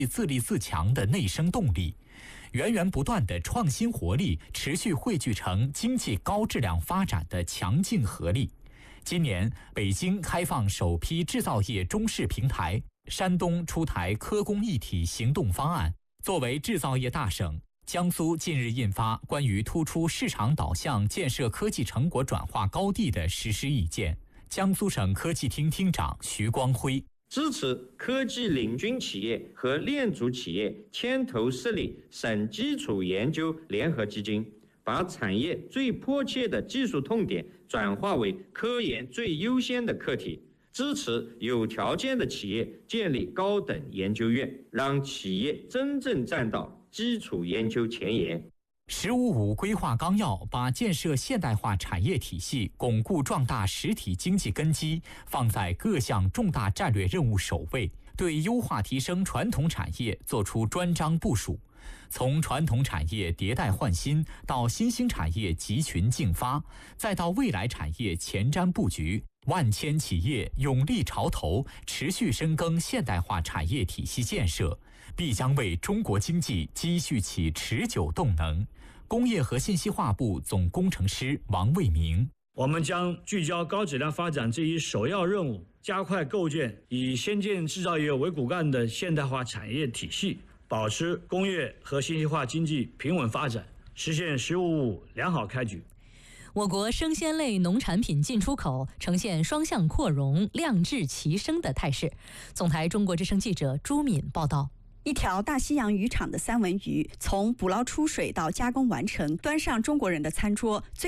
自立自强的内生动力。源源不断的创新活力持续汇聚成经济高质量发展的强劲合力。今年，北京开放首批制造业中试平台，山东出台科工一体行动方案。作为制造业大省，江苏近日印发关于突出市场导向建设科技成果转化高地的实施意见。江苏省科技厅厅长徐光辉支持科技领军企业和链组企业牵头设立省基础研究联合基金，把产业最迫切的技术痛点转化为科研最优先的课题，支持有条件的企业建立高等研究院，让企业真正站到基础研究前沿。 “15+5”规划纲要把建设现代化产业体系、巩固壮大实体经济根基放在各项重大战略任务首位，对优化提升传统产业作出专章部署。从传统产业迭代换新到新兴产业集群竞发，再到未来产业前瞻布局，万千企业勇立潮头，持续深耕现代化产业体系建设，必将为中国经济积蓄起持久动能。工业和信息化部总工程师王卫明： 我们将聚焦高质量发展这一首要任务，加快构建以先进制造业为骨干的现代化产业体系，保持工业和信息化经济平稳发展，实现“15+5”良好开局。 我国生鲜类农产品进出口呈现双向扩容、量质齐升的态势。总台中国之声记者朱敏报道。 一条大西洋渔场的三文鱼，从捕捞出水到加工完成，端上中国人的餐桌，